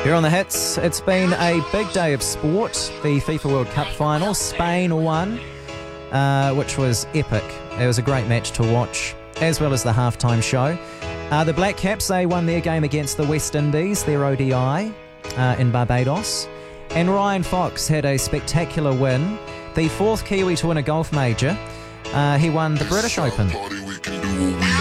You're on the hits. It's been a big day of sport. The FIFA World Cup final. Spain won, which was epic. It was a great match to watch, as well as the halftime show. The Black Caps, they won their game against the West Indies, their ODI, in Barbados. And Ryan Fox had a spectacular win, the fourth Kiwi to win a golf major. He won the British Open.